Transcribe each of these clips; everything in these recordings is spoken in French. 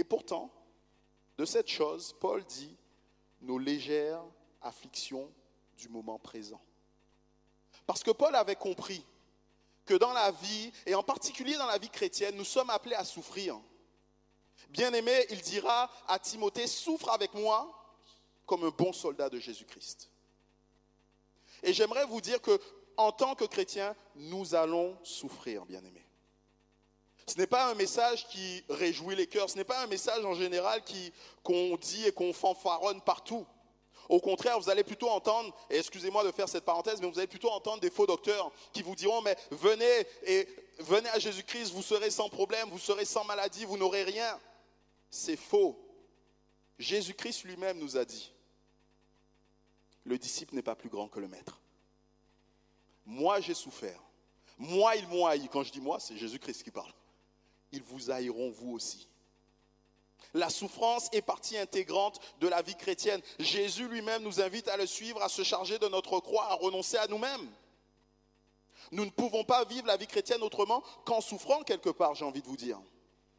pourtant, de cette chose, Paul dit nos légères afflictions du moment présent. Parce que Paul avait compris que dans la vie, et en particulier dans la vie chrétienne, nous sommes appelés à souffrir. Bien-aimé, il dira à Timothée, souffre avec moi comme un bon soldat de Jésus-Christ. Et j'aimerais vous dire que, en tant que chrétiens, nous allons souffrir, bien-aimés. Ce n'est pas un message qui réjouit les cœurs, ce n'est pas un message en général qu'on dit et qu'on fanfaronne partout. Au contraire, vous allez plutôt entendre, et excusez-moi de faire cette parenthèse, mais vous allez plutôt entendre des faux docteurs qui vous diront, mais venez à Jésus-Christ, vous serez sans problème, vous serez sans maladie, vous n'aurez rien. C'est faux. Jésus-Christ lui-même nous a dit, le disciple n'est pas plus grand que le maître. Moi, j'ai souffert. Moi, ils m'ont haï. Quand je dis moi, c'est Jésus-Christ qui parle. Ils vous haïront vous aussi. La souffrance est partie intégrante de la vie chrétienne. Jésus lui-même nous invite à le suivre, à se charger de notre croix, à renoncer à nous-mêmes. Nous ne pouvons pas vivre la vie chrétienne autrement qu'en souffrant quelque part, j'ai envie de vous dire.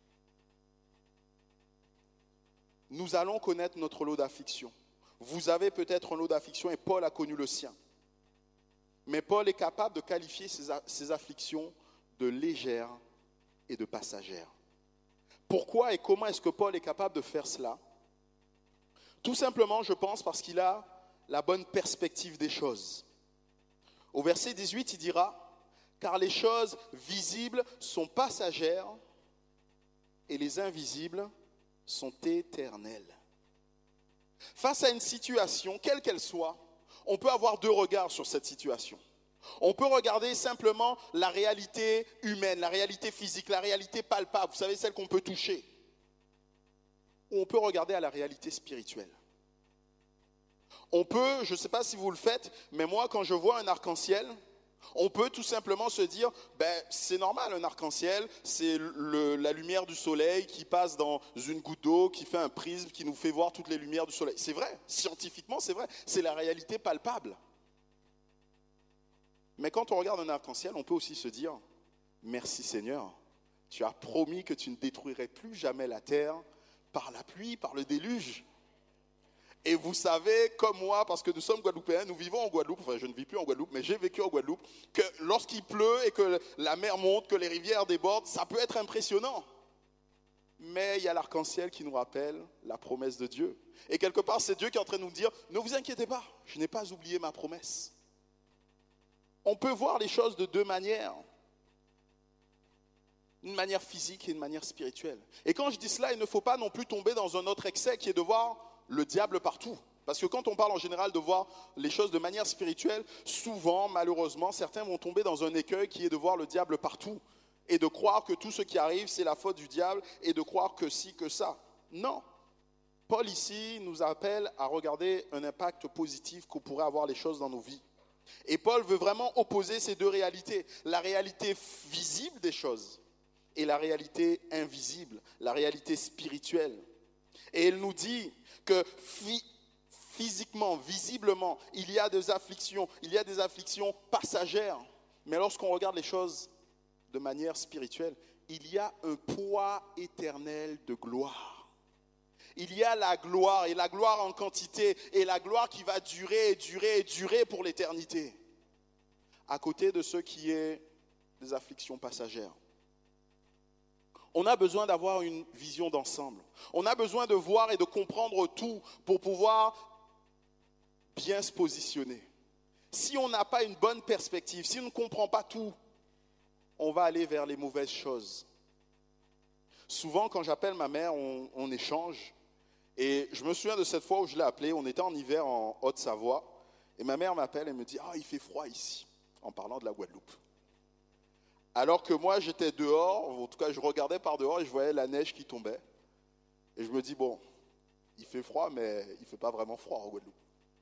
Nous allons connaître notre lot d'affliction. Vous avez peut-être un lot d'affliction et Paul a connu le sien. Mais Paul est capable de qualifier ces afflictions de légères et de passagères. Pourquoi et comment est-ce que Paul est capable de faire cela? Tout simplement, je pense, parce qu'il a la bonne perspective des choses. Au verset 18, il dira « Car les choses visibles sont passagères et les invisibles sont éternelles. » Face à une situation, quelle qu'elle soit, on peut avoir deux regards sur cette situation. On peut regarder simplement la réalité humaine, la réalité physique, la réalité palpable, vous savez, celle qu'on peut toucher. Ou on peut regarder à la réalité spirituelle. On peut, je ne sais pas si vous le faites, mais moi quand je vois un arc-en-ciel, on peut tout simplement se dire, c'est normal un arc-en-ciel, c'est la lumière du soleil qui passe dans une goutte d'eau, qui fait un prisme, qui nous fait voir toutes les lumières du soleil. C'est vrai, scientifiquement c'est vrai, c'est la réalité palpable. Mais quand on regarde un arc-en-ciel, on peut aussi se dire, merci Seigneur, tu as promis que tu ne détruirais plus jamais la terre par la pluie, par le déluge. Et vous savez, comme moi, parce que nous sommes Guadeloupéens, nous vivons en Guadeloupe, enfin je ne vis plus en Guadeloupe, mais j'ai vécu en Guadeloupe, que lorsqu'il pleut et que la mer monte, que les rivières débordent, ça peut être impressionnant. Mais il y a l'arc-en-ciel qui nous rappelle la promesse de Dieu. Et quelque part, c'est Dieu qui est en train de nous dire, ne vous inquiétez pas, je n'ai pas oublié ma promesse. On peut voir les choses de deux manières. Une manière physique et une manière spirituelle. Et quand je dis cela, il ne faut pas non plus tomber dans un autre excès qui est de voir le diable partout. Parce que quand on parle en général de voir les choses de manière spirituelle, souvent, malheureusement, certains vont tomber dans un écueil qui est de voir le diable partout. Et de croire que tout ce qui arrive, c'est la faute du diable et de croire que ci, que ça. Non. Paul ici nous appelle à regarder un impact positif qu'on pourrait avoir les choses dans nos vies. Et Paul veut vraiment opposer ces deux réalités. La réalité visible des choses et la réalité invisible, la réalité spirituelle. Et il nous dit que physiquement, visiblement, il y a des afflictions passagères. Mais lorsqu'on regarde les choses de manière spirituelle, il y a un poids éternel de gloire. Il y a la gloire, et la gloire en quantité, et la gloire qui va durer et durer et durer pour l'éternité. À côté de ce qui est des afflictions passagères. On a besoin d'avoir une vision d'ensemble. On a besoin de voir et de comprendre tout pour pouvoir bien se positionner. Si on n'a pas une bonne perspective, si on ne comprend pas tout, on va aller vers les mauvaises choses. Souvent, quand j'appelle ma mère, on échange. Et je me souviens de cette fois où je l'ai appelée, on était en hiver en Haute-Savoie. Et ma mère m'appelle et me dit « Ah, il fait froid ici », en parlant de la Guadeloupe. Alors que moi, j'étais dehors, en tout cas, je regardais par dehors et je voyais la neige qui tombait. Et je me dis, bon, il fait froid, mais il ne fait pas vraiment froid en Guadeloupe.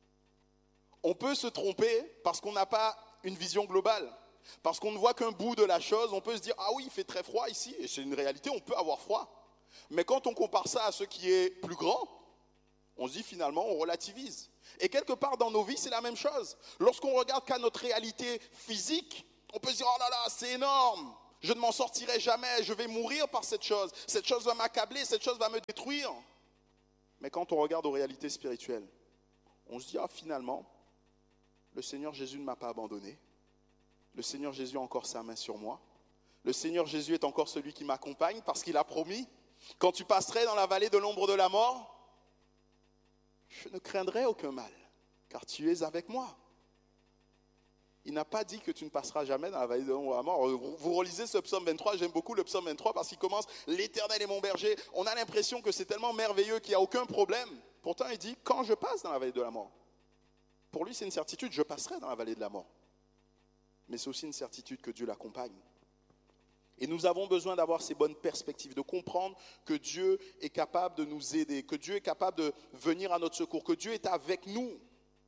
On peut se tromper parce qu'on n'a pas une vision globale. Parce qu'on ne voit qu'un bout de la chose, on peut se dire, ah oui, il fait très froid ici. Et c'est une réalité, on peut avoir froid. Mais quand on compare ça à ce qui est plus grand, on se dit finalement, on relativise. Et quelque part dans nos vies, c'est la même chose. Lorsqu'on regarde qu'à notre réalité physique, on peut se dire, oh là là, c'est énorme. Je ne m'en sortirai jamais, je vais mourir par cette chose. Cette chose va m'accabler, cette chose va me détruire. Mais quand on regarde aux réalités spirituelles, on se dit, ah finalement, le Seigneur Jésus ne m'a pas abandonné. Le Seigneur Jésus a encore sa main sur moi. Le Seigneur Jésus est encore celui qui m'accompagne parce qu'il a promis, quand tu passerais dans la vallée de l'ombre de la mort, je ne craindrai aucun mal, car tu es avec moi. Il n'a pas dit que tu ne passeras jamais dans la vallée de l'ombre de la mort. Vous relisez ce psaume 23, j'aime beaucoup le psaume 23 parce qu'il commence « L'Éternel est mon berger ». On a l'impression que c'est tellement merveilleux qu'il n'y a aucun problème. Pourtant, il dit « Quand je passe dans la vallée de la mort ». Pour lui, c'est une certitude, je passerai dans la vallée de la mort. Mais c'est aussi une certitude que Dieu l'accompagne. Et nous avons besoin d'avoir ces bonnes perspectives, de comprendre que Dieu est capable de nous aider, que Dieu est capable de venir à notre secours, que Dieu est avec nous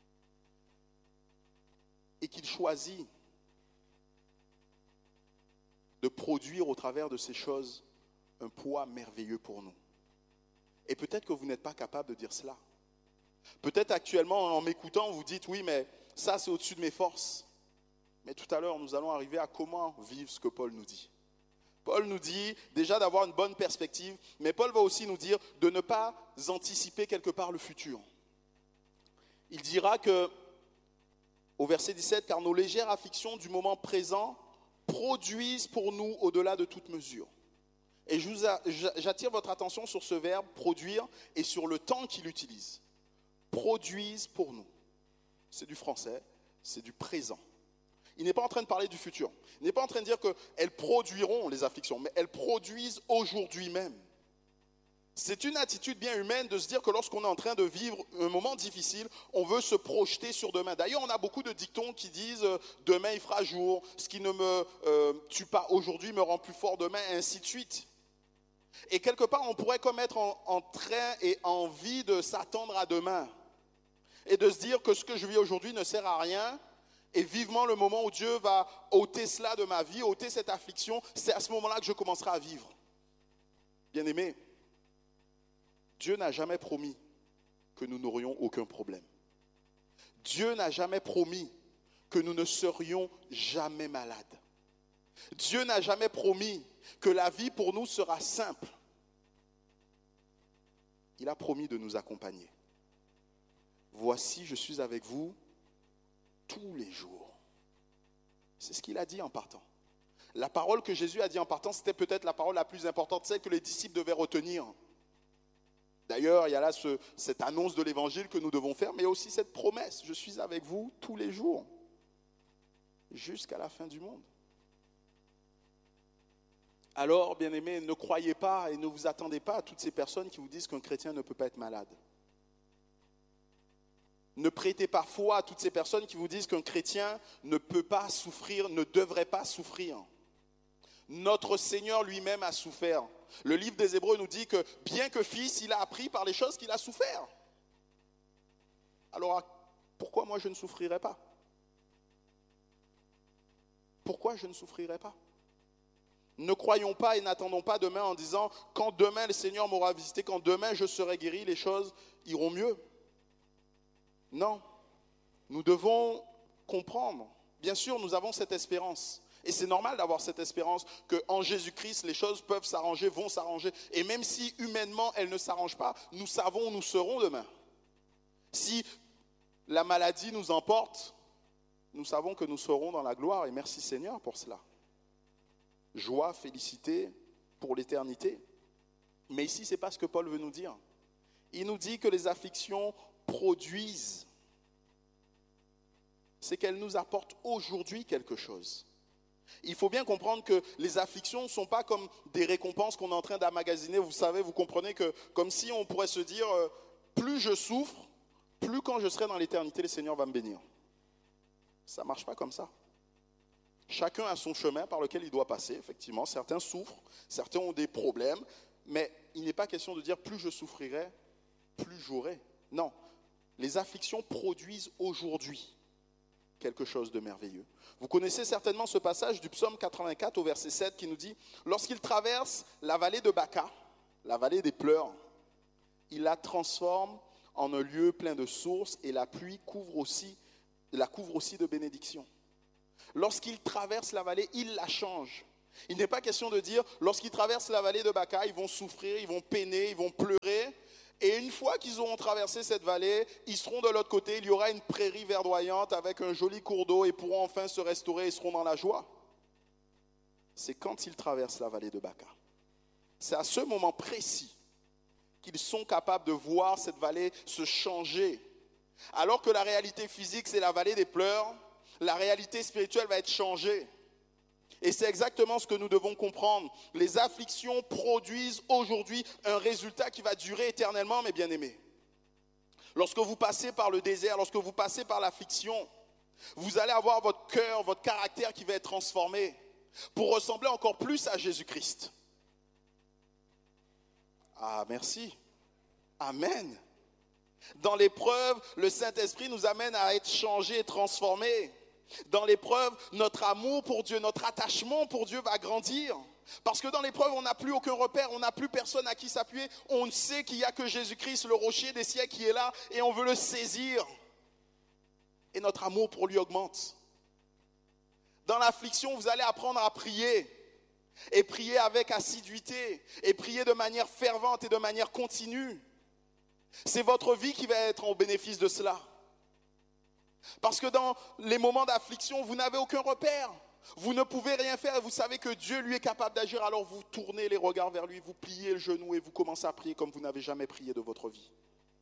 et qu'il choisit de produire au travers de ces choses un poids merveilleux pour nous. Et peut-être que vous n'êtes pas capable de dire cela. Peut-être actuellement, en m'écoutant, vous dites, oui, mais ça, c'est au-dessus de mes forces. Mais tout à l'heure, nous allons arriver à comment vivre ce que Paul nous dit. Paul nous dit déjà d'avoir une bonne perspective, mais Paul va aussi nous dire de ne pas anticiper quelque part le futur. Il dira que, au verset 17, car nos légères afflictions du moment présent produisent pour nous au-delà de toute mesure. Et j'attire votre attention sur ce verbe produire et sur le temps qu'il utilise. Produisent pour nous. C'est du français, c'est du présent. Il n'est pas en train de parler du futur. Il n'est pas en train de dire qu'elles produiront les afflictions, mais elles produisent aujourd'hui même. C'est une attitude bien humaine de se dire que lorsqu'on est en train de vivre un moment difficile, on veut se projeter sur demain. D'ailleurs, on a beaucoup de dictons qui disent « demain il fera jour »,« ce qui ne me tue pas aujourd'hui me rend plus fort demain », et ainsi de suite. Et quelque part, on pourrait comme être en train et envie de s'attendre à demain et de se dire que ce que je vis aujourd'hui ne sert à rien et vivement le moment où Dieu va ôter cela de ma vie, ôter cette affliction, c'est à ce moment-là que je commencerai à vivre. Bien-aimés, Dieu n'a jamais promis que nous n'aurions aucun problème. Dieu n'a jamais promis que nous ne serions jamais malades. Dieu n'a jamais promis que la vie pour nous sera simple. Il a promis de nous accompagner. Voici, je suis avec vous tous les jours. C'est ce qu'il a dit en partant. La parole que Jésus a dit en partant, c'était peut-être la parole la plus importante, celle que les disciples devaient retenir. D'ailleurs, il y a là cette annonce de l'évangile que nous devons faire, mais aussi cette promesse, je suis avec vous tous les jours, jusqu'à la fin du monde. Alors, bien-aimés, ne croyez pas et ne vous attendez pas à toutes ces personnes qui vous disent qu'un chrétien ne peut pas être malade. Ne prêtez pas foi à toutes ces personnes qui vous disent qu'un chrétien ne peut pas souffrir, ne devrait pas souffrir. Notre Seigneur lui-même a souffert. Le livre des Hébreux nous dit que bien que fils, il a appris par les choses qu'il a souffert. Alors, pourquoi moi je ne souffrirais pas? Pourquoi je ne souffrirais pas? Ne croyons pas et n'attendons pas demain en disant quand demain le Seigneur m'aura visité, quand demain je serai guéri, les choses iront mieux. Non, nous devons comprendre. Bien sûr, nous avons cette espérance. Et c'est normal d'avoir cette espérance qu'en Jésus-Christ, les choses peuvent s'arranger, vont s'arranger. Et même si humainement, elles ne s'arrangent pas, nous savons où nous serons demain. Si la maladie nous emporte, nous savons que nous serons dans la gloire. Et merci Seigneur pour cela. Joie, félicité pour l'éternité. Mais ici, ce n'est pas ce que Paul veut nous dire. Il nous dit que les afflictions produisent. C'est qu'elles nous apportent aujourd'hui quelque chose. Il faut bien comprendre que les afflictions ne sont pas comme des récompenses qu'on est en train d'emmagasiner. Vous savez, vous comprenez que comme si on pourrait se dire, plus je souffre, plus quand je serai dans l'éternité, le Seigneur va me bénir. Ça ne marche pas comme ça. Chacun a son chemin par lequel il doit passer, effectivement. Certains souffrent, certains ont des problèmes, mais il n'est pas question de dire plus je souffrirai, plus j'aurai. Non, les afflictions produisent aujourd'hui quelque chose de merveilleux. Vous connaissez certainement ce passage du psaume 84 au verset 7 qui nous dit « Lorsqu'il traverse la vallée de Baca, la vallée des pleurs, il la transforme en un lieu plein de sources et la pluie la couvre aussi de bénédictions. Lorsqu'il traverse la vallée, il la change. Il n'est pas question de dire, lorsqu'ils traversent la vallée de Baca, ils vont souffrir, ils vont peiner, ils vont pleurer. Et une fois qu'ils auront traversé cette vallée, ils seront de l'autre côté. Il y aura une prairie verdoyante avec un joli cours d'eau et pourront enfin se restaurer et seront dans la joie. C'est quand ils traversent la vallée de Baca. C'est à ce moment précis qu'ils sont capables de voir cette vallée se changer. Alors que la réalité physique, c'est la vallée des pleurs, la réalité spirituelle va être changée. Et c'est exactement ce que nous devons comprendre. Les afflictions produisent aujourd'hui un résultat qui va durer éternellement, mes bien-aimés. Lorsque vous passez par le désert, lorsque vous passez par l'affliction, vous allez avoir votre cœur, votre caractère qui va être transformé pour ressembler encore plus à Jésus-Christ. Ah, merci. Amen. Dans l'épreuve, le Saint-Esprit nous amène à être changés et transformés. Dans l'épreuve, notre amour pour Dieu, notre attachement pour Dieu va grandir. Parce que dans l'épreuve, on n'a plus aucun repère, on n'a plus personne à qui s'appuyer. On sait qu'il n'y a que Jésus-Christ, le rocher des siècles, qui est là et on veut le saisir. Et notre amour pour lui augmente. Dans l'affliction, vous allez apprendre à prier. Et prier avec assiduité. Et prier de manière fervente et de manière continue. C'est votre vie qui va être au bénéfice de cela. Parce que dans les moments d'affliction, vous n'avez aucun repère. Vous ne pouvez rien faire et vous savez que Dieu lui est capable d'agir. Alors vous tournez les regards vers lui, vous pliez le genou et vous commencez à prier comme vous n'avez jamais prié de votre vie.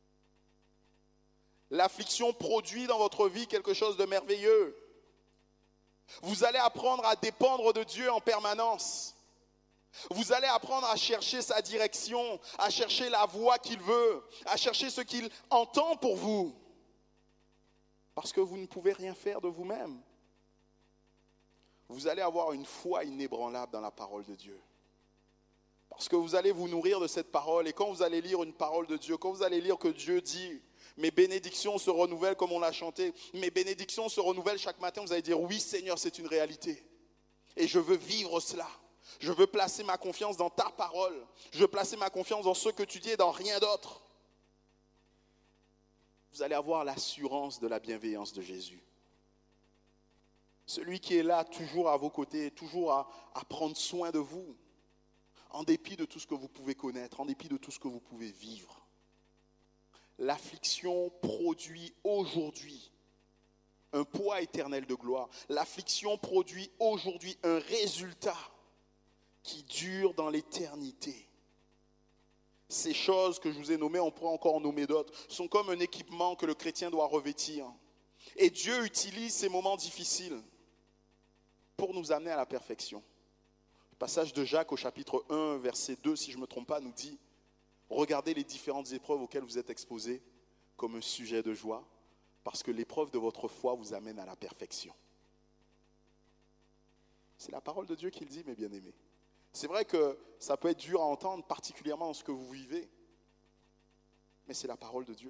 L'affliction produit dans votre vie quelque chose de merveilleux. Vous allez apprendre à dépendre de Dieu en permanence. Vous allez apprendre à chercher sa direction, à chercher la voie qu'il veut, à chercher ce qu'il entend pour vous. Parce que vous ne pouvez rien faire de vous-même. Vous allez avoir une foi inébranlable dans la parole de Dieu. Parce que vous allez vous nourrir de cette parole. Et quand vous allez lire une parole de Dieu, quand vous allez lire que Dieu dit « Mes bénédictions se renouvellent » comme on l'a chanté. « Mes bénédictions se renouvellent chaque matin », vous allez dire « Oui Seigneur, c'est une réalité. Et je veux vivre cela. Je veux placer ma confiance dans ta parole. Je veux placer ma confiance dans ce que tu dis et dans rien d'autre. » Vous allez avoir l'assurance de la bienveillance de Jésus. Celui qui est là, toujours à vos côtés, toujours à prendre soin de vous, en dépit de tout ce que vous pouvez connaître, en dépit de tout ce que vous pouvez vivre. L'affliction produit aujourd'hui un poids éternel de gloire. L'affliction produit aujourd'hui un résultat qui dure dans l'éternité. Ces choses que je vous ai nommées, on pourrait encore en nommer d'autres, sont comme un équipement que le chrétien doit revêtir. Et Dieu utilise ces moments difficiles pour nous amener à la perfection. Le passage de Jacques au chapitre 1, verset 2, si je ne me trompe pas, nous dit « Regardez les différentes épreuves auxquelles vous êtes exposés comme un sujet de joie, parce que l'épreuve de votre foi vous amène à la perfection. » C'est la parole de Dieu qui le dit, mes bien-aimés. C'est vrai que ça peut être dur à entendre, particulièrement dans ce que vous vivez. Mais c'est la parole de Dieu.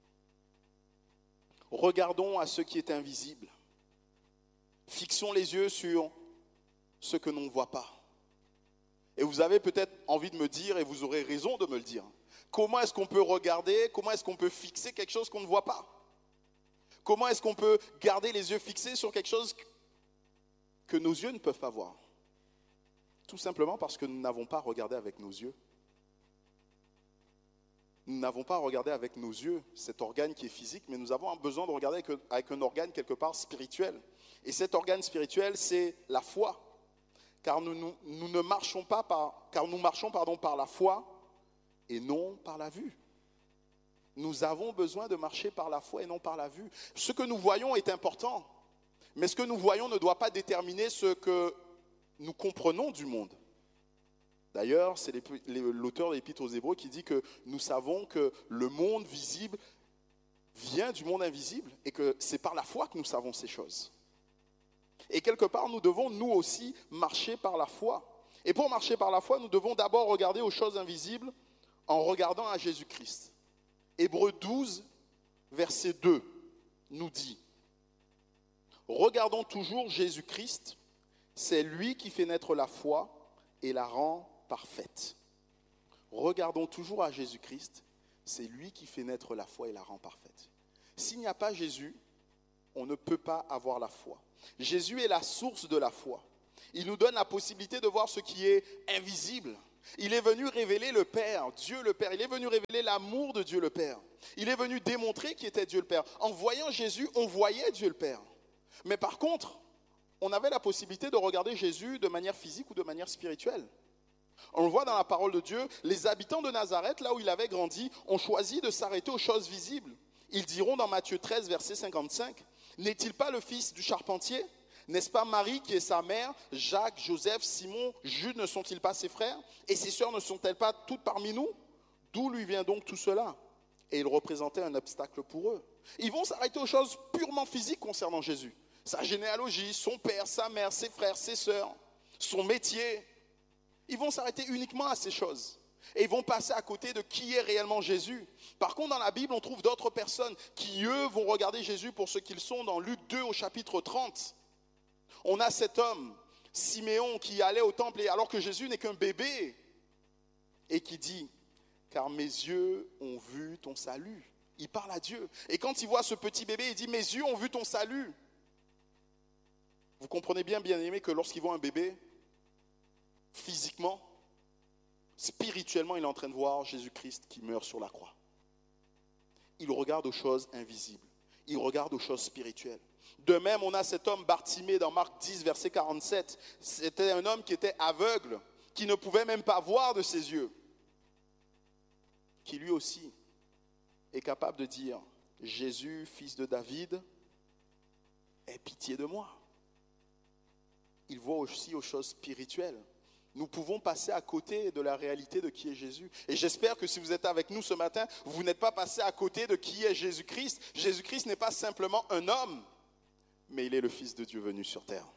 Regardons à ce qui est invisible. Fixons les yeux sur ce que l'on ne voit pas. Et vous avez peut-être envie de me dire, et vous aurez raison de me le dire, comment est-ce qu'on peut regarder, comment est-ce qu'on peut fixer quelque chose qu'on ne voit pas? Comment est-ce qu'on peut garder les yeux fixés sur quelque chose que nos yeux ne peuvent pas voir? Tout simplement parce que nous n'avons pas regardé avec nos yeux. Nous n'avons pas regardé avec nos yeux cet organe qui est physique, mais nous avons besoin de regarder avec un organe quelque part spirituel. Et cet organe spirituel, c'est la foi. Car nous marchons par la foi et non par la vue. Nous avons besoin de marcher par la foi et non par la vue. Ce que nous voyons est important, mais ce que nous voyons ne doit pas déterminer ce que nous comprenons du monde. D'ailleurs, c'est l'auteur de l'Épître aux Hébreux qui dit que nous savons que le monde visible vient du monde invisible et que c'est par la foi que nous savons ces choses. Et quelque part, nous devons nous aussi marcher par la foi. Et pour marcher par la foi, nous devons d'abord regarder aux choses invisibles en regardant à Jésus-Christ. Hébreux 12, verset 2, nous dit « Regardons toujours Jésus-Christ, c'est lui qui fait naître la foi et la rend parfaite. » Regardons toujours à Jésus-Christ, c'est lui qui fait naître la foi et la rend parfaite. S'il n'y a pas Jésus, on ne peut pas avoir la foi. Jésus est la source de la foi. Il nous donne la possibilité de voir ce qui est invisible. Il est venu révéler le Père, Dieu le Père. Il est venu révéler l'amour de Dieu le Père. Il est venu démontrer qui était Dieu le Père. En voyant Jésus, on voyait Dieu le Père. Mais par contre, on avait la possibilité de regarder Jésus de manière physique ou de manière spirituelle. On le voit dans la parole de Dieu, les habitants de Nazareth, là où il avait grandi, ont choisi de s'arrêter aux choses visibles. Ils diront dans Matthieu 13, verset 55, « N'est-il pas le fils du charpentier ? N'est-ce pas Marie qui est sa mère, Jacques, Joseph, Simon, Jude ne sont-ils pas ses frères? Et ses sœurs ne sont-elles pas toutes parmi nous? D'où lui vient donc tout cela ?» Et il représentait un obstacle pour eux. Ils vont s'arrêter aux choses purement physiques concernant Jésus. Sa généalogie, son père, sa mère, ses frères, ses sœurs, son métier. Ils vont s'arrêter uniquement à ces choses. Et ils vont passer à côté de qui est réellement Jésus. Par contre, dans la Bible, on trouve d'autres personnes qui, eux, vont regarder Jésus pour ce qu'ils sont dans Luc 2 au chapitre 30. On a cet homme, Siméon, qui allait au temple et alors que Jésus n'est qu'un bébé et qui dit « Car mes yeux ont vu ton salut ». Il parle à Dieu. Et quand il voit ce petit bébé, il dit « Mes yeux ont vu ton salut ». Vous comprenez bien, bien-aimés, que lorsqu'il voit un bébé, physiquement, spirituellement, il est en train de voir Jésus-Christ qui meurt sur la croix. Il regarde aux choses invisibles. Il regarde aux choses spirituelles. De même, on a cet homme Bartimée dans Marc 10, verset 47. C'était un homme qui était aveugle, qui ne pouvait même pas voir de ses yeux, qui lui aussi est capable de dire « Jésus, fils de David, aie pitié de moi ». Il voit aussi aux choses spirituelles. Nous pouvons passer à côté de la réalité de qui est Jésus. Et j'espère que si vous êtes avec nous ce matin, vous n'êtes pas passé à côté de qui est Jésus-Christ. Jésus-Christ n'est pas simplement un homme, mais il est le Fils de Dieu venu sur terre.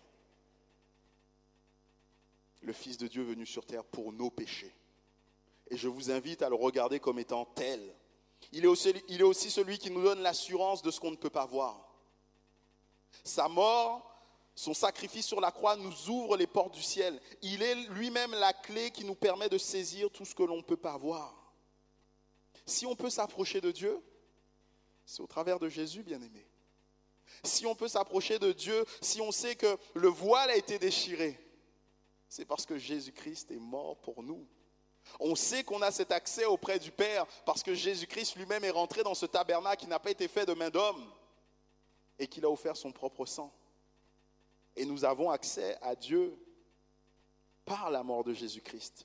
Le Fils de Dieu venu sur terre pour nos péchés. Et je vous invite à le regarder comme étant tel. Il est aussi celui qui nous donne l'assurance de ce qu'on ne peut pas voir. Sa mort, son sacrifice sur la croix nous ouvre les portes du ciel. Il est lui-même la clé qui nous permet de saisir tout ce que l'on ne peut pas voir. Si on peut s'approcher de Dieu, c'est au travers de Jésus, bien-aimé. Si on peut s'approcher de Dieu, si on sait que le voile a été déchiré, c'est parce que Jésus-Christ est mort pour nous. On sait qu'on a cet accès auprès du Père parce que Jésus-Christ lui-même est rentré dans ce tabernacle qui n'a pas été fait de main d'homme et qu'il a offert son propre sang. Et nous avons accès à Dieu par la mort de Jésus-Christ.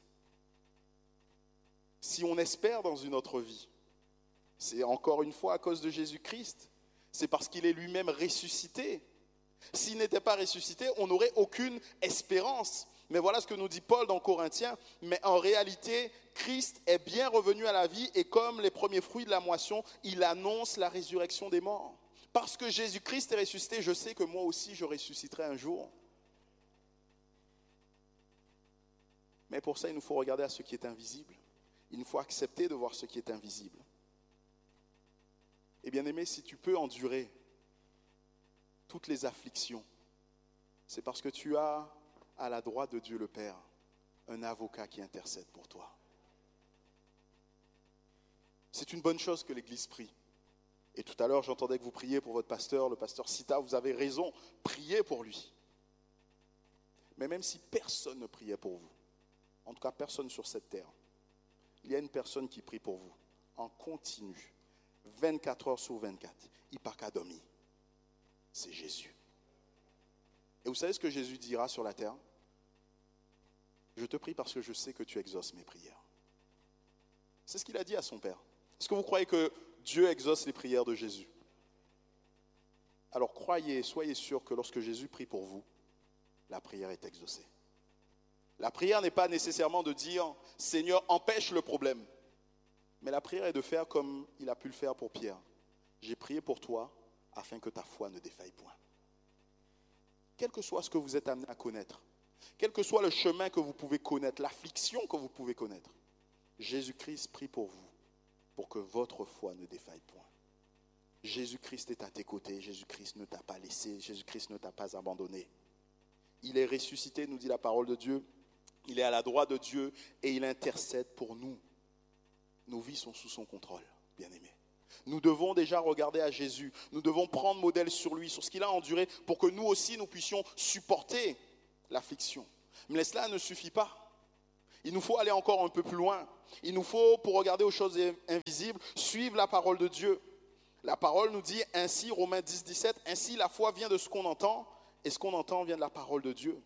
Si on espère dans une autre vie, c'est encore une fois à cause de Jésus-Christ. C'est parce qu'il est lui-même ressuscité. S'il n'était pas ressuscité, on n'aurait aucune espérance. Mais voilà ce que nous dit Paul dans Corinthiens. Mais en réalité, Christ est bien revenu à la vie et comme les premiers fruits de la moisson, il annonce la résurrection des morts. Parce que Jésus-Christ est ressuscité, je sais que moi aussi je ressusciterai un jour. Mais pour ça, il nous faut regarder à ce qui est invisible. Il nous faut accepter de voir ce qui est invisible. Et bien aimé, si tu peux endurer toutes les afflictions, c'est parce que tu as à la droite de Dieu le Père un avocat qui intercède pour toi. C'est une bonne chose que l'Église prie. Et tout à l'heure, j'entendais que vous priez pour votre pasteur, le pasteur Sita, vous avez raison, priez pour lui. Mais même si personne ne priait pour vous, en tout cas personne sur cette terre, il y a une personne qui prie pour vous, en continu, 24 heures sur 24, Ipakadomi, c'est Jésus. Et vous savez ce que Jésus dira sur la terre? Je te prie parce que je sais que tu exauces mes prières. C'est ce qu'il a dit à son Père. Est-ce que vous croyez que Dieu exauce les prières de Jésus? Alors croyez, soyez sûrs que lorsque Jésus prie pour vous, la prière est exaucée. La prière n'est pas nécessairement de dire « Seigneur, empêche le problème ». Mais la prière est de faire comme il a pu le faire pour Pierre. J'ai prié pour toi afin que ta foi ne défaille point. Quel que soit ce que vous êtes amené à connaître, quel que soit le chemin que vous pouvez connaître, l'affliction que vous pouvez connaître, Jésus-Christ prie pour vous, pour que votre foi ne défaille point. Jésus-Christ est à tes côtés, Jésus-Christ ne t'a pas laissé, Jésus-Christ ne t'a pas abandonné. Il est ressuscité, nous dit la parole de Dieu, il est à la droite de Dieu et il intercède pour nous. Nos vies sont sous son contrôle, bien-aimés. Nous devons déjà regarder à Jésus, nous devons prendre modèle sur lui, sur ce qu'il a enduré, pour que nous aussi nous puissions supporter l'affliction. Mais cela ne suffit pas. Il nous faut aller encore un peu plus loin. Il nous faut, pour regarder aux choses invisibles, suivre la parole de Dieu. La parole nous dit ainsi, Romains 10, 17, ainsi la foi vient de ce qu'on entend, et ce qu'on entend vient de la parole de Dieu.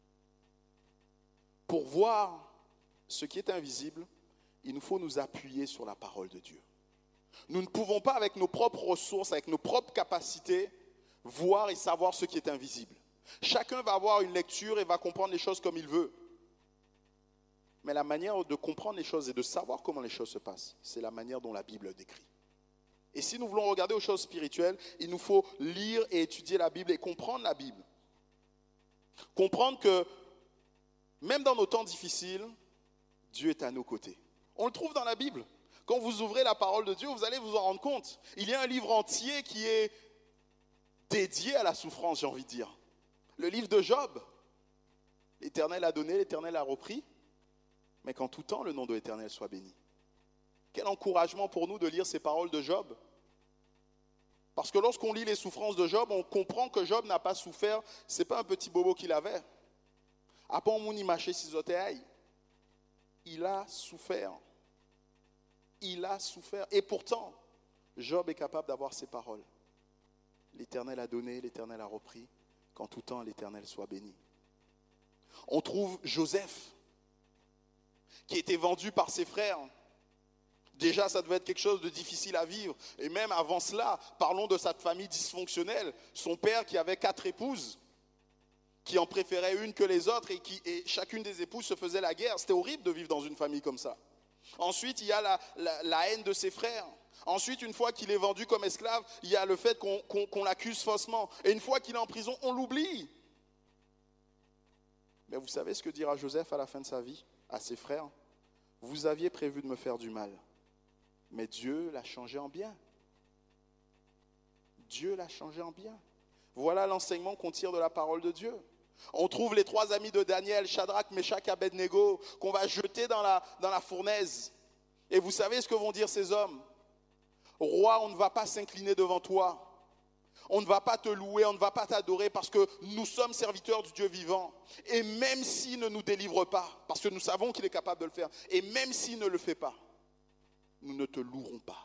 Pour voir ce qui est invisible, il nous faut nous appuyer sur la parole de Dieu. Nous ne pouvons pas, avec nos propres ressources, avec nos propres capacités, voir et savoir ce qui est invisible. Chacun va avoir une lecture et va comprendre les choses comme il veut. Mais la manière de comprendre les choses et de savoir comment les choses se passent, c'est la manière dont la Bible décrit. Et si nous voulons regarder aux choses spirituelles, il nous faut lire et étudier la Bible et comprendre la Bible. Comprendre que même dans nos temps difficiles, Dieu est à nos côtés. On le trouve dans la Bible. Quand vous ouvrez la parole de Dieu, vous allez vous en rendre compte. Il y a un livre entier qui est dédié à la souffrance, j'ai envie de dire. Le livre de Job. L'Éternel a donné, l'Éternel a repris. Mais qu'en tout temps, le nom de l'Éternel soit béni. Quel encouragement pour nous de lire ces paroles de Job. Parce que lorsqu'on lit les souffrances de Job, on comprend que Job n'a pas souffert. Ce n'est pas un petit bobo qu'il avait. Après, on y mâché ses oteilles. Il a souffert. Il a souffert. Et pourtant, Job est capable d'avoir ces paroles. L'Éternel a donné, l'Éternel a repris. Qu'en tout temps, l'Éternel soit béni. On trouve Joseph, qui était vendu par ses frères. Déjà, ça devait être quelque chose de difficile à vivre. Et même avant cela, parlons de sa famille dysfonctionnelle. Son père qui avait 4 épouses, qui en préférait une que les autres et chacune des épouses se faisait la guerre. C'était horrible de vivre dans une famille comme ça. Ensuite, il y a la haine de ses frères. Ensuite, une fois qu'il est vendu comme esclave, il y a le fait qu'on l'accuse faussement. Et une fois qu'il est en prison, on l'oublie. Mais vous savez ce que dira Joseph à la fin de sa vie à ses frères? Vous aviez prévu de me faire du mal, mais Dieu l'a changé en bien. Dieu l'a changé en bien. Voilà l'enseignement qu'on tire de la parole de Dieu. On trouve les 3 amis de Daniel, Shadrach, Meshach, Abednego, qu'on va jeter dans la fournaise. Et vous savez ce que vont dire ces hommes? Roi, on ne va pas s'incliner devant toi. On ne va pas te louer, on ne va pas t'adorer parce que nous sommes serviteurs du Dieu vivant. Et même s'il ne nous délivre pas, parce que nous savons qu'il est capable de le faire, et même s'il ne le fait pas, nous ne te louerons pas.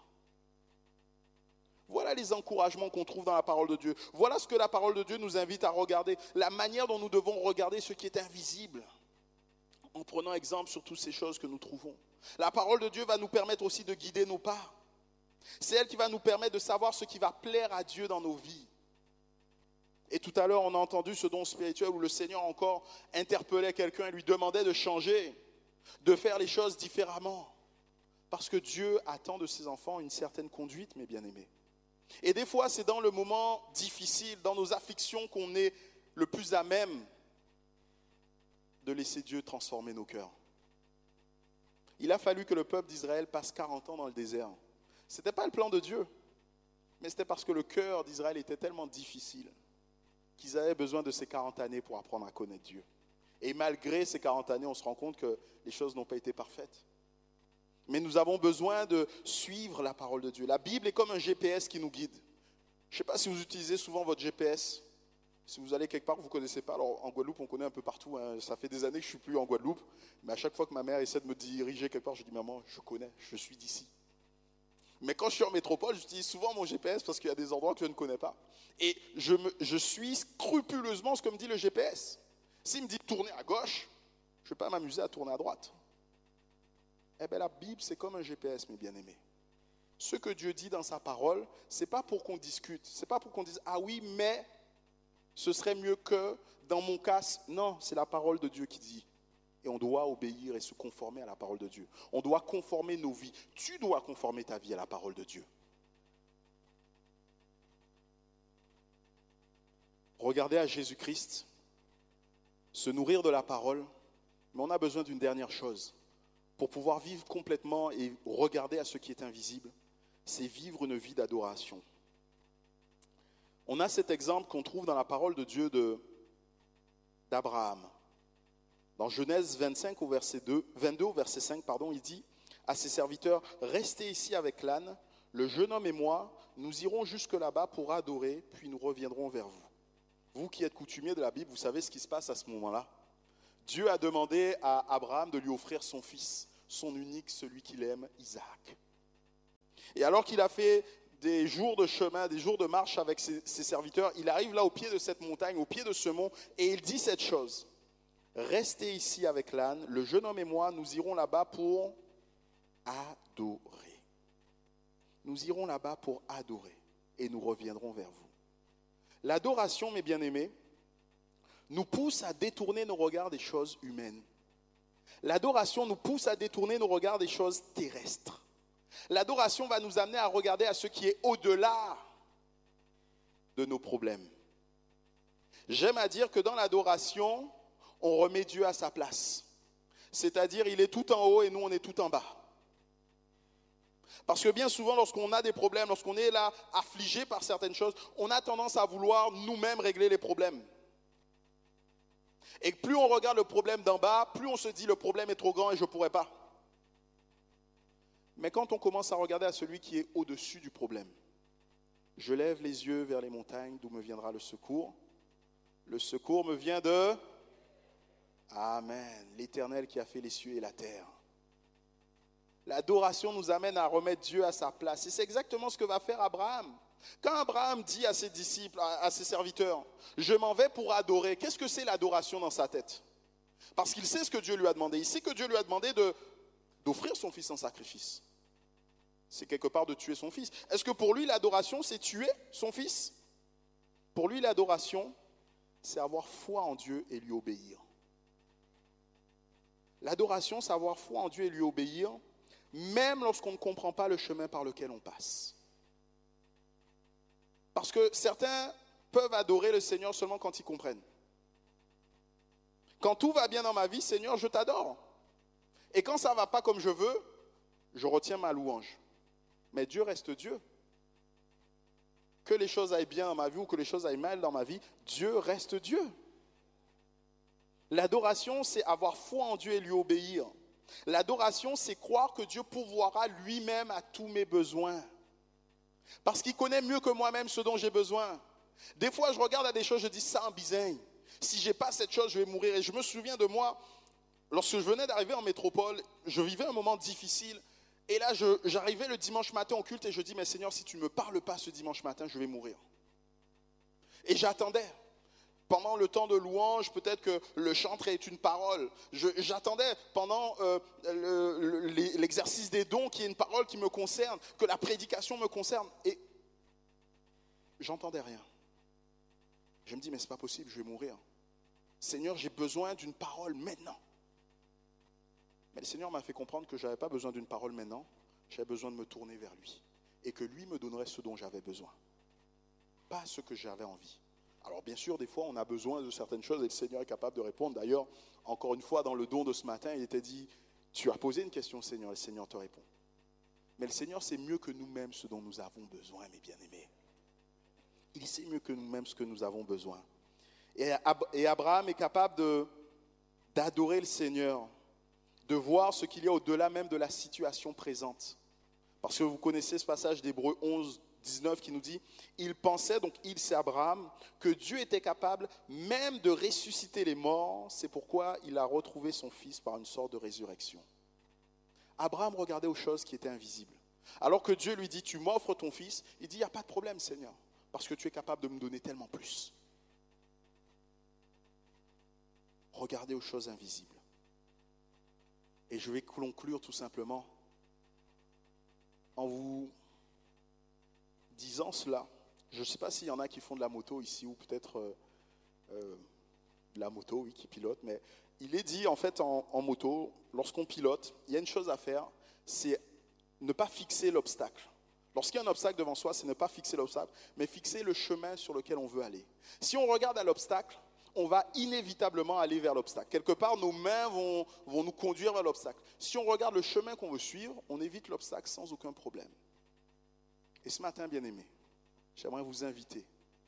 Voilà les encouragements qu'on trouve dans la parole de Dieu. Voilà ce que la parole de Dieu nous invite à regarder, la manière dont nous devons regarder ce qui est invisible, en prenant exemple sur toutes ces choses que nous trouvons. La parole de Dieu va nous permettre aussi de guider nos pas. C'est elle qui va nous permettre de savoir ce qui va plaire à Dieu dans nos vies. Et tout à l'heure, on a entendu ce don spirituel où le Seigneur encore interpellait quelqu'un et lui demandait de changer, de faire les choses différemment. Parce que Dieu attend de ses enfants une certaine conduite, mes bien-aimés. Et des fois, c'est dans le moment difficile, dans nos afflictions, qu'on est le plus à même de laisser Dieu transformer nos cœurs. Il a fallu que le peuple d'Israël passe 40 ans dans le désert. Ce n'était pas le plan de Dieu, mais c'était parce que le cœur d'Israël était tellement difficile qu'ils avaient besoin de ces 40 années pour apprendre à connaître Dieu. Et malgré ces 40 années, on se rend compte que les choses n'ont pas été parfaites. Mais nous avons besoin de suivre la parole de Dieu. La Bible est comme un GPS qui nous guide. Je ne sais pas si vous utilisez souvent votre GPS. Si vous allez quelque part, vous ne connaissez pas. Alors en Guadeloupe, on connaît un peu partout. Hein. Ça fait des années que je ne suis plus en Guadeloupe. Mais à chaque fois que ma mère essaie de me diriger quelque part, je dis « Maman, je connais, je suis d'ici ». Mais quand je suis en métropole, j'utilise souvent mon GPS parce qu'il y a des endroits que je ne connais pas. Et je suis scrupuleusement ce que me dit le GPS. S'il me dit tourner à gauche, je ne vais pas m'amuser à tourner à droite. Eh bien la Bible, c'est comme un GPS, mes bien-aimés. Ce que Dieu dit dans sa parole, ce n'est pas pour qu'on discute. Ce n'est pas pour qu'on dise « Ah oui, mais ce serait mieux que dans mon cas. » Non, c'est la parole de Dieu qui dit. Et on doit obéir et se conformer à la parole de Dieu. On doit conformer nos vies. Tu dois conformer ta vie à la parole de Dieu. Regarder à Jésus-Christ, se nourrir de la parole, mais on a besoin d'une dernière chose. Pour pouvoir vivre complètement et regarder à ce qui est invisible, c'est vivre une vie d'adoration. On a cet exemple qu'on trouve dans la parole de Dieu d'Abraham. Dans Genèse 25 au verset 22 au verset 5, il dit à ses serviteurs, « Restez ici avec l'âne, le jeune homme et moi, nous irons jusque là-bas pour adorer, puis nous reviendrons vers vous. » Vous qui êtes coutumier de la Bible, vous savez ce qui se passe à ce moment-là. Dieu a demandé à Abraham de lui offrir son fils, son unique, celui qu'il aime, Isaac. Et alors qu'il a fait des jours de chemin, des jours de marche avec ses serviteurs, il arrive là au pied de cette montagne, au pied de ce mont, et il dit cette chose. Restez ici avec l'âne, le jeune homme et moi, nous irons là-bas pour adorer. Nous irons là-bas pour adorer et nous reviendrons vers vous. L'adoration, mes bien-aimés, nous pousse à détourner nos regards des choses humaines. L'adoration nous pousse à détourner nos regards des choses terrestres. L'adoration va nous amener à regarder à ce qui est au-delà de nos problèmes. J'aime à dire que dans l'adoration, on remet Dieu à sa place. C'est-à-dire, il est tout en haut et nous, on est tout en bas. Parce que bien souvent, lorsqu'on a des problèmes, lorsqu'on est là affligé par certaines choses, on a tendance à vouloir nous-mêmes régler les problèmes. Et plus on regarde le problème d'en bas, plus on se dit le problème est trop grand et je ne pourrai pas. Mais quand on commence à regarder à celui qui est au-dessus du problème, je lève les yeux vers les montagnes d'où me viendra le secours. Le secours me vient de... Amen, l'Éternel qui a fait les cieux et la terre. L'adoration nous amène à remettre Dieu à sa place. Et c'est exactement ce que va faire Abraham. Quand Abraham dit à ses disciples, à ses serviteurs, je m'en vais pour adorer, qu'est-ce que c'est l'adoration dans sa tête? Parce qu'il sait ce que Dieu lui a demandé. Il sait que Dieu lui a demandé d'offrir son fils en sacrifice. C'est quelque part de tuer son fils. Est-ce que pour lui l'adoration c'est tuer son fils? Pour lui l'adoration c'est avoir foi en Dieu et lui obéir. L'adoration c'est avoir foi en Dieu et lui obéir, même lorsqu'on ne comprend pas le chemin par lequel on passe. Parce que certains peuvent adorer le Seigneur seulement quand ils comprennent. Quand tout va bien dans ma vie, Seigneur, je t'adore. Et quand ça ne va pas comme je veux, je retiens ma louange. Mais Dieu reste Dieu. Que les choses aillent bien dans ma vie ou que les choses aillent mal dans ma vie, Dieu reste Dieu. L'adoration, c'est avoir foi en Dieu et lui obéir. L'adoration, c'est croire que Dieu pourvoira lui-même à tous mes besoins. Parce qu'il connaît mieux que moi-même ce dont j'ai besoin. Des fois, je regarde à des choses, je dis ça en bisagne. Si je n'ai pas cette chose, je vais mourir. Et je me souviens de moi, lorsque je venais d'arriver en métropole, je vivais un moment difficile. Et là, j'arrivais le dimanche matin au culte et je dis, mais Seigneur, si tu ne me parles pas ce dimanche matin, je vais mourir. Et j'attendais. Pendant le temps de louange, peut-être que le chant est une parole. J'attendais pendant l'exercice des dons qu'il y ait une parole qui me concerne, que la prédication me concerne. Et j'entendais rien. Je me dis, mais ce n'est pas possible, je vais mourir. Seigneur, j'ai besoin d'une parole maintenant. Mais le Seigneur m'a fait comprendre que je n'avais pas besoin d'une parole maintenant, j'avais besoin de me tourner vers lui. Et que lui me donnerait ce dont j'avais besoin. Pas ce que j'avais envie. Alors bien sûr, des fois, on a besoin de certaines choses et le Seigneur est capable de répondre. D'ailleurs, encore une fois, dans le don de ce matin, il était dit, tu as posé une question au Seigneur, le Seigneur te répond. Mais le Seigneur sait mieux que nous-mêmes ce dont nous avons besoin, mes bien-aimés. Il sait mieux que nous-mêmes ce que nous avons besoin. Et Abraham est capable d'adorer le Seigneur, de voir ce qu'il y a au-delà même de la situation présente. Parce que vous connaissez ce passage d'Hébreux 11, 19 qui nous dit, il pensait, donc il c'est Abraham, que Dieu était capable même de ressusciter les morts, c'est pourquoi il a retrouvé son fils par une sorte de résurrection. Abraham regardait aux choses qui étaient invisibles. Alors que Dieu lui dit, tu m'offres ton fils, il dit, il n'y a pas de problème Seigneur, parce que tu es capable de me donner tellement plus. Regardez aux choses invisibles. Et je vais conclure tout simplement en vous disant cela. Je ne sais pas s'il y en a qui font de la moto ici ou peut-être de la moto, oui, qui pilotent, mais il est dit en fait en moto, lorsqu'on pilote, il y a une chose à faire, c'est ne pas fixer l'obstacle. Lorsqu'il y a un obstacle devant soi, c'est ne pas fixer l'obstacle, mais fixer le chemin sur lequel on veut aller. Si on regarde à l'obstacle, on va inévitablement aller vers l'obstacle. Quelque part, nos mains vont nous conduire vers l'obstacle. Si on regarde le chemin qu'on veut suivre, on évite l'obstacle sans aucun problème. Et ce matin, bien-aimés, j'aimerais vous inviter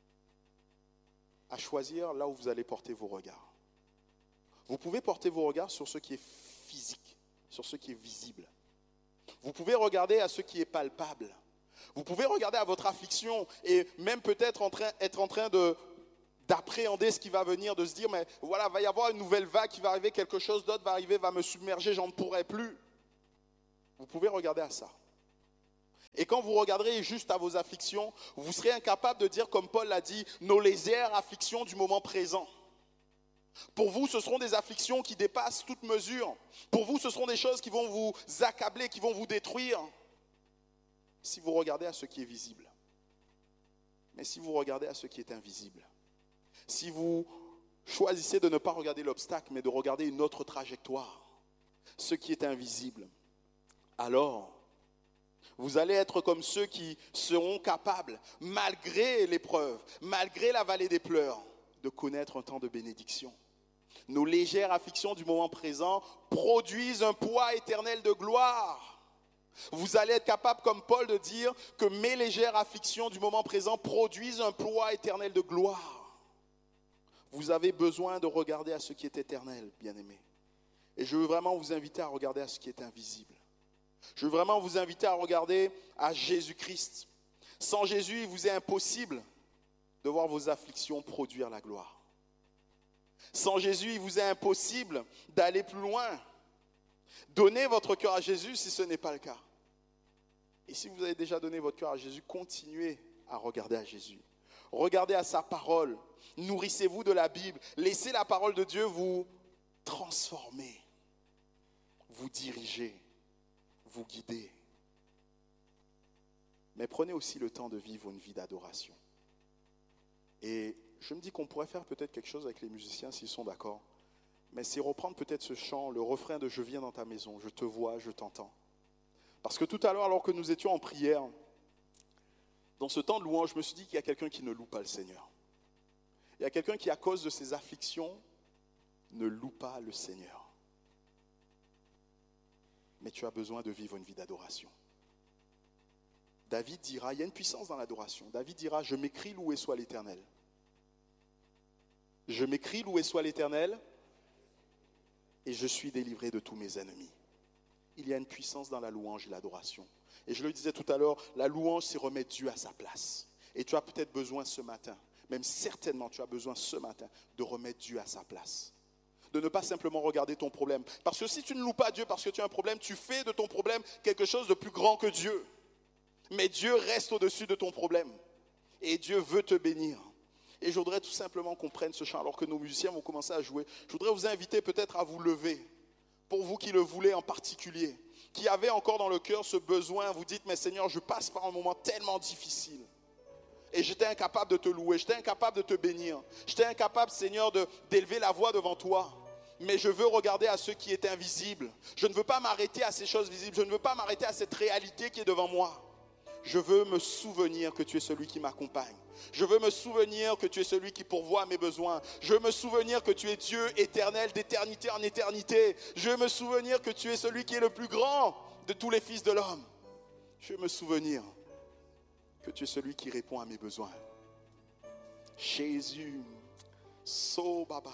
à choisir là où vous allez porter vos regards. Vous pouvez porter vos regards sur ce qui est physique, sur ce qui est visible. Vous pouvez regarder à ce qui est palpable. Vous pouvez regarder à votre affliction et même peut-être être en train d'appréhender ce qui va venir, de se dire, mais voilà, il va y avoir une nouvelle vague qui va arriver, quelque chose d'autre va arriver, va me submerger, j'en pourrai plus. Vous pouvez regarder à ça. Et quand vous regarderez juste à vos afflictions, vous serez incapable de dire, comme Paul l'a dit, nos légères afflictions du moment présent. Pour vous, ce seront des afflictions qui dépassent toute mesure. Pour vous, ce seront des choses qui vont vous accabler, qui vont vous détruire. Si vous regardez à ce qui est visible. Mais si vous regardez à ce qui est invisible, si vous choisissez de ne pas regarder l'obstacle, mais de regarder une autre trajectoire, ce qui est invisible, alors vous allez être comme ceux qui seront capables, malgré l'épreuve, malgré la vallée des pleurs, de connaître un temps de bénédiction. Nos légères afflictions du moment présent produisent un poids éternel de gloire. Vous allez être capable, comme Paul, de dire que mes légères afflictions du moment présent produisent un poids éternel de gloire. Vous avez besoin de regarder à ce qui est éternel, bien-aimés. Et je veux vraiment vous inviter à regarder à ce qui est invisible. Je veux vraiment vous inviter à regarder à Jésus-Christ. Sans Jésus, il vous est impossible de voir vos afflictions produire la gloire. Sans Jésus, il vous est impossible d'aller plus loin. Donnez votre cœur à Jésus si ce n'est pas le cas. Et si vous avez déjà donné votre cœur à Jésus, continuez à regarder à Jésus. Regardez à sa parole. Nourrissez-vous de la Bible. Laissez la parole de Dieu vous transformer, vous diriger, vous guider. Mais prenez aussi le temps de vivre une vie d'adoration. Et je me dis qu'on pourrait faire peut-être quelque chose avec les musiciens s'ils sont d'accord. Mais c'est reprendre peut-être ce chant, le refrain de « Je viens dans ta maison, je te vois, je t'entends ». Parce que tout à l'heure, alors que nous étions en prière, dans ce temps de louange, je me suis dit qu'il y a quelqu'un qui ne loue pas le Seigneur. Il y a quelqu'un qui, à cause de ses afflictions, ne loue pas le Seigneur. Mais tu as besoin de vivre une vie d'adoration. David dira, il y a une puissance dans l'adoration. David dira, je m'écris loué soit l'Éternel. Je m'écris loué soit l'Éternel et je suis délivré de tous mes ennemis. Il y a une puissance dans la louange et l'adoration. Et je le disais tout à l'heure, la louange, c'est remettre Dieu à sa place. Et tu as peut-être besoin ce matin, même certainement tu as besoin ce matin, de remettre Dieu à sa place. De ne pas simplement regarder ton problème. Parce que si tu ne loues pas Dieu parce que tu as un problème, tu fais de ton problème quelque chose de plus grand que Dieu. Mais Dieu reste au-dessus de ton problème. Et Dieu veut te bénir. Et je voudrais tout simplement qu'on prenne ce chant alors que nos musiciens vont commencer à jouer. Je voudrais vous inviter peut-être à vous lever. Pour vous qui le voulez en particulier. Qui avez encore dans le cœur ce besoin. Vous dites, mais Seigneur, je passe par un moment tellement difficile. Et j'étais incapable de te louer. J'étais incapable de te bénir. J'étais incapable, Seigneur, d'élever la voix devant toi. Mais je veux regarder à ce qui est invisible. Je ne veux pas m'arrêter à ces choses visibles. Je ne veux pas m'arrêter à cette réalité qui est devant moi. Je veux me souvenir que tu es celui qui m'accompagne. Je veux me souvenir que tu es celui qui pourvoit à mes besoins. Je veux me souvenir que tu es Dieu éternel d'éternité en éternité. Je veux me souvenir que tu es celui qui est le plus grand de tous les fils de l'homme. Je veux me souvenir que tu es celui qui répond à mes besoins. Jésus, so baba.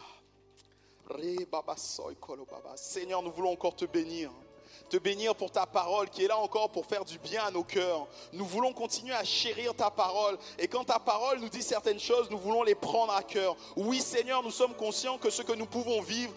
Seigneur, nous voulons encore te bénir. Te bénir pour ta parole qui est là encore pour faire du bien à nos cœurs. Nous voulons continuer à chérir ta parole. Et quand ta parole nous dit certaines choses, nous voulons les prendre à cœur. Oui, Seigneur, nous sommes conscients que ce que nous pouvons vivre